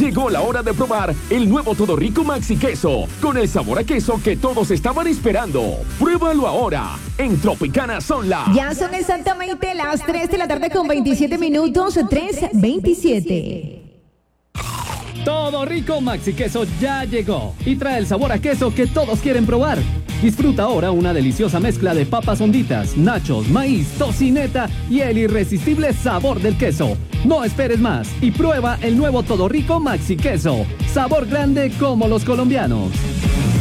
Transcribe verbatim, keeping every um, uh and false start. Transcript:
Llegó la hora de probar el nuevo Todo Rico Maxi Queso, con el sabor a queso que todos estaban esperando. Pruébalo ahora, en Tropicana Sonla. Ya son exactamente las tres de la tarde con veintisiete minutos, tres veintisiete. Todo Rico Maxi Queso ya llegó y trae el sabor a queso que todos quieren probar. Disfruta ahora una deliciosa mezcla de papas honditas, nachos, maíz, tocineta y el irresistible sabor del queso. No esperes más y prueba el nuevo Todo Rico Maxi Queso. Sabor grande como los colombianos.